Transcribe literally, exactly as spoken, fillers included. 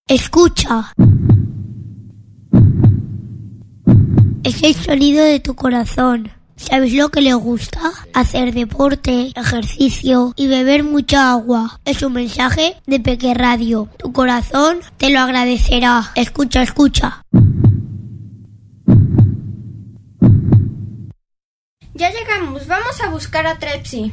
Escucha. Es el sonido de tu corazón. ¿Sabes lo que le gusta? Hacer deporte, ejercicio y beber mucha agua. Es un mensaje de Peque Radio. Tu corazón te lo agradecerá. Escucha, escucha. Ya llegamos, vamos a buscar a Trepsi.